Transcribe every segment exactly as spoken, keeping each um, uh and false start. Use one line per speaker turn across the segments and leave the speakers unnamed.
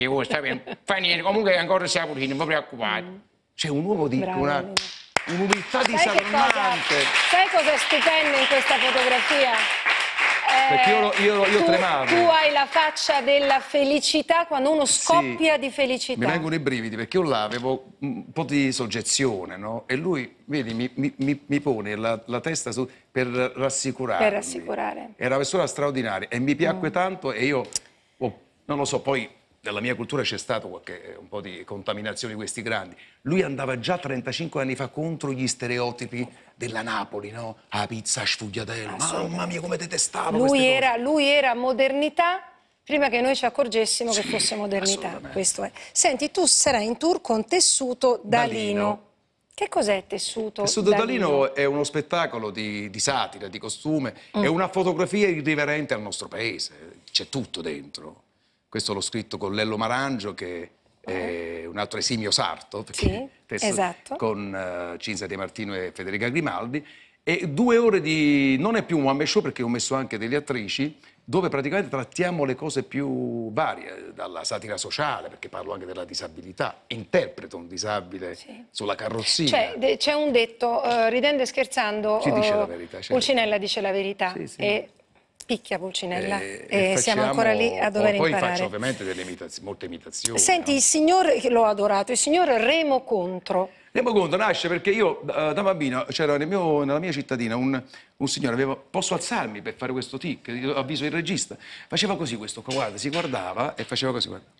Io, sta bene, fa niente, comunque ancora siamo vicini, non vi preoccupate. Mm. C'è un uomo di una, un'umiltà disarmante.
Sai cosa è stupendo in questa fotografia? Eh,
Perché io, io, io
tu,
tremavo.
Tu hai la faccia della felicità quando uno scoppia sì, di felicità.
Mi vengono i brividi perché io là avevo un po' di soggezione, no? E lui, vedi, mi, mi, mi pone la, la testa su per rassicurarmi.
Per rassicurare.
Era una persona straordinaria e mi piacque mm. tanto e io, oh, non lo so, poi nella mia cultura c'è stato qualche, un po' di contaminazione di questi grandi. Lui andava già trentacinque anni fa contro gli stereotipi della Napoli, no? La pizza a sfugliatello, mamma mia come detestavo
lui era, lui era modernità prima che noi ci accorgessimo sì, che fosse modernità. Questo è. Senti, tu sarai in tour con Tessuto Dalino. Dalino. Che cos'è Tessuto,
Tessuto
Dalino?
Dalino è uno spettacolo di, di satira, di costume, mm. è una fotografia irriverente al nostro paese, c'è tutto dentro. Questo l'ho scritto con Lello Marangio, che è un altro esimio sarto,
sì, esatto.
con uh, Cinzia De Martino e Federica Grimaldi. E due ore di... non è più un one man show perché ho messo anche delle attrici, dove praticamente trattiamo le cose più varie, dalla satira sociale, perché parlo anche della disabilità, interpreto un disabile sì. sulla carrozzina.
Cioè, c'è un detto, uh, ridendo e scherzando,
si dice la verità, certo.
Pulcinella dice la verità. Sì, sì. E... picchia Pulcinella e, e, e facciamo, siamo ancora lì a dover
poi
imparare.
Poi faccio ovviamente delle imitazioni, molte imitazioni.
Senti,
no?
il signor, l'ho adorato, il signor Remo Contro.
Remo Contro nasce perché io da, da bambino c'era nel mio, nella mia cittadina un, un signore, aveva, posso alzarmi per fare questo tic, io avviso il regista, faceva così questo, guarda, si guardava e faceva così, guarda.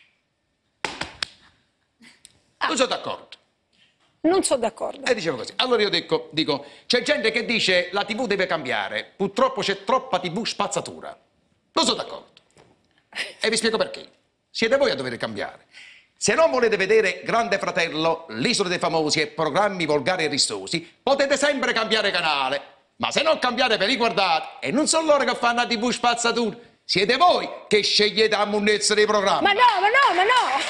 Ah. Non sono d'accordo.
Non sono d'accordo.
E diceva così. Allora io dico, dico c'è gente che dice la tivù deve cambiare, purtroppo c'è troppa tivù spazzatura. Non sono d'accordo. E vi spiego perché. Siete voi a dover cambiare. Se non volete vedere Grande Fratello, l'Isola dei Famosi e programmi volgari e ristosi, potete sempre cambiare canale. Ma se non cambiate ve li guardate. E non sono loro che fanno la tivù spazzatura. Siete voi che scegliete la munnezza dei programmi.
Ma no, ma no, ma no!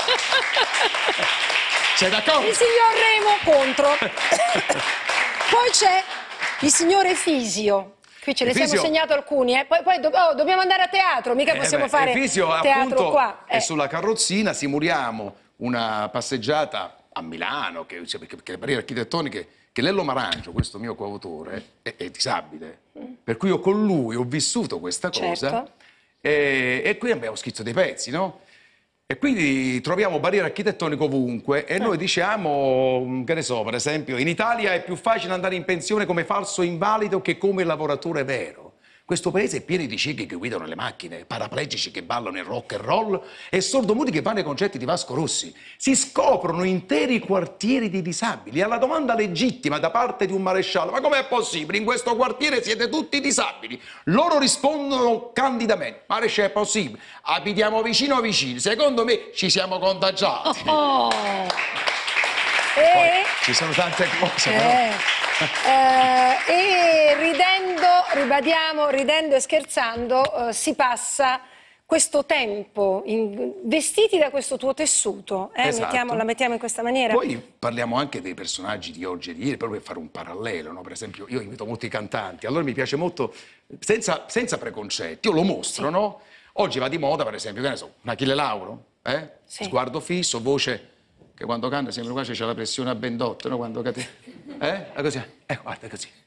Sei d'accordo?
Il signor Remo Contro. Poi c'è il signore Fisio. Qui ce ne Fisio... siamo segnato alcuni, eh. Poi, poi do... oh, dobbiamo andare a teatro, mica eh possiamo beh, fare Fisio, teatro
appunto,
qua.
Eh. E sulla carrozzina simuliamo una passeggiata a Milano, che, cioè, perché, perché le barriere architettoniche, che Lello Marangio, questo mio coautore, è, è disabile. Mm. Per cui io con lui ho vissuto questa cosa
certo.
e, e qui abbiamo scritto dei pezzi, no? E quindi troviamo barriere architettoniche ovunque e noi diciamo, che ne so, per esempio, in Italia è più facile andare in pensione come falso invalido che come lavoratore vero. Questo paese è pieno di ciechi che guidano le macchine, paraplegici che ballano il rock and roll e sordomuti che vanno ai concerti di Vasco Rossi. Si scoprono interi quartieri di disabili. Alla domanda legittima da parte di un maresciallo, ma com'è possibile? In questo quartiere siete tutti disabili. Loro rispondono candidamente, maresciallo è possibile, abitiamo vicino vicini, secondo me ci siamo contagiati.
Oh.
Poi, e... ci sono tante cose,
eh.
però...
Eh, e ridendo, ribadiamo, ridendo e scherzando, eh, si passa questo tempo in, vestiti da questo tuo tessuto, eh?
Esatto.
mettiamo, la mettiamo in questa maniera.
Poi parliamo anche dei personaggi di oggi e di ieri, proprio per fare un parallelo, no? Per esempio io imito molti cantanti, allora mi piace molto, senza, senza preconcetti, io lo mostro, sì. no? Oggi va di moda, per esempio, che ne so, un Achille Lauro, eh? sì. sguardo fisso, voce... che quando canta sembra quasi c'è la pressione a bendotto, no? Quando cade... Eh? È così. Eh, guarda, è così.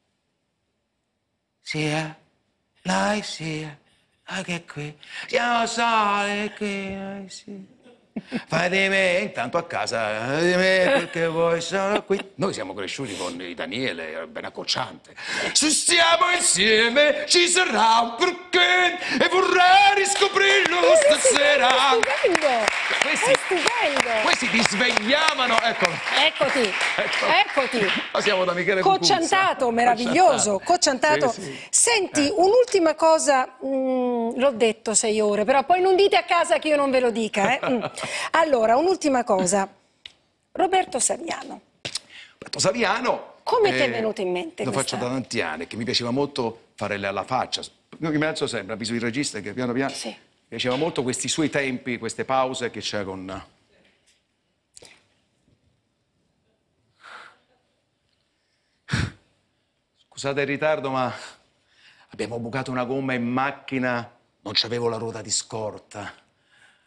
Sia, lei sia, anche qui, siamo sole qui, noi sì. Fai di me, intanto a casa, di me perché vuoi sono qui. Noi siamo cresciuti con i Daniele, ben accocciante. Se stiamo insieme ci sarà un perché e vorrei riscoprirlo stasera.
È stupendo,
questi,
è stupendo.
Questi ti svegliavano, ecco.
Eccoti, ecco. eccoti.
Ma siamo da Michele
Cocciantato, meraviglioso, cocciantato. Sì, sì. Senti, eh. un'ultima cosa, mm, l'ho detto sei ore, però poi non dite a casa che io non ve lo dica, eh. Mm. Allora, un'ultima cosa. Roberto Saviano.
Roberto Saviano...
Come eh, ti è venuto in mente
Lo
questa...
faccio da tanti anni, che mi piaceva molto fare la faccia. Io mi alzo sempre, avviso il regista che piano piano...
Sì.
Mi piaceva molto questi suoi tempi, queste pause che c'è con... Scusate il ritardo, ma abbiamo bucato una gomma in macchina, non c'avevo la ruota di scorta.